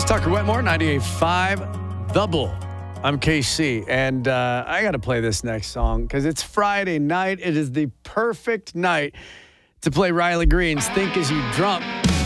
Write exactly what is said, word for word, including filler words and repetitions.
Tucker Wetmore, ninety-eight point five, The Bull. I'm K C, and uh, I got to play this next song because it's Friday night. It is the perfect night to play Riley Green's Think As You Drunk.